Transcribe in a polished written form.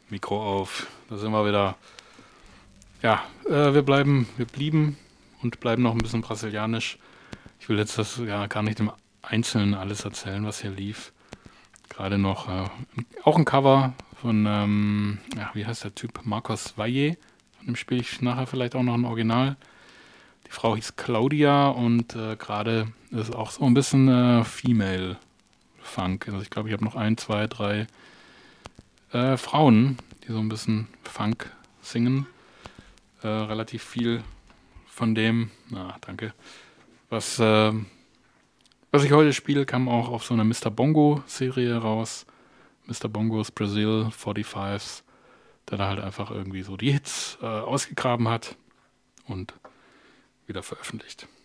Mikro auf. Da sind wir wieder. Ja, wir blieben und bleiben noch ein bisschen brasilianisch. Ich will jetzt das ja gar nicht im Einzelnen alles erzählen, was hier lief. Gerade noch auch ein Cover von, ja, wie heißt der Typ? Marcos Valle. Von dem spiele ich nachher vielleicht auch noch ein Original. Die Frau hieß Claudia und gerade ist auch so ein bisschen Female Funk. Also ich glaube, ich habe noch ein, zwei, drei Frauen, die so ein bisschen Funk singen. Relativ viel von dem, danke, was, was ich heute spiele, kam auch auf so einer Mr. Bongo-Serie raus. Mr. Bongos Brazil 45s, der da halt einfach irgendwie so die Hits ausgegraben hat und wieder veröffentlicht.